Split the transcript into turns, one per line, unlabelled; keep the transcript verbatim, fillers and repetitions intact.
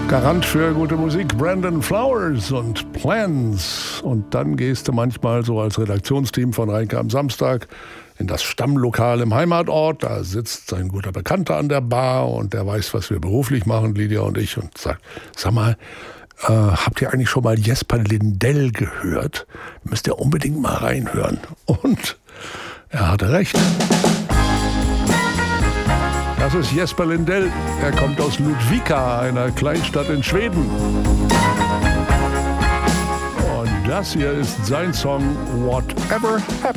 Garant für gute Musik, Brandon Flowers und Plans. Und dann gehst du manchmal so als Redaktionsteam von Reinke am Samstag in das Stammlokal im Heimatort. Da sitzt sein guter Bekannter an der Bar und der weiß, was wir beruflich machen, Lydia und ich, und sagt, sag mal, äh, habt ihr eigentlich schon mal Jesper Lindell gehört? Müsst ihr unbedingt mal reinhören. Und er hatte recht. Das ist Jesper Lindell. Er kommt aus Ludvika, einer Kleinstadt in Schweden. Und das hier ist sein Song Whatever Happens.